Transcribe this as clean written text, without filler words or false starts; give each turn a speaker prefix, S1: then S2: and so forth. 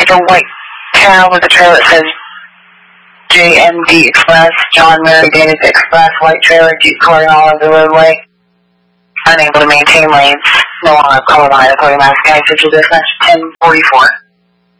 S1: like a white cab with a trailer that says JMD Express, John Mary David Express, white trailer, Jeep cording all over the roadway. Unable to maintain lanes. No longer color line according to Mass County Central Dispatch 1044.